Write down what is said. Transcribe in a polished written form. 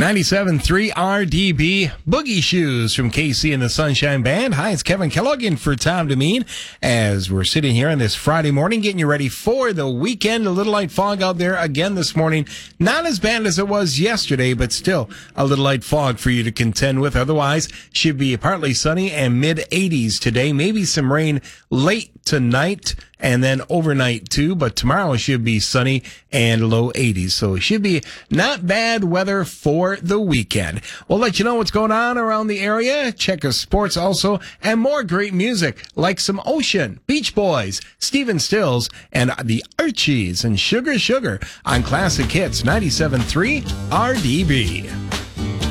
97.3 RDB, Boogie Shoes from KC and the Sunshine Band. Hi, it's Kevin Kellogg in for Tom Demeen as we're sitting here on this Friday morning getting you ready for the weekend. A little light fog out there again this morning. Not as bad as it was yesterday, but still a little light fog for you to contend with. Otherwise, should be partly sunny and mid-80s today. Maybe some rain late tonight and then overnight too, but tomorrow should be sunny and low 80s. So it should be not bad weather for the weekend. We'll let you know what's going on around the area. Check our sports also and more great music like some Ocean, Beach Boys, Stephen Stills, and the Archies and Sugar Sugar on Classic Hits 97.3 RDB.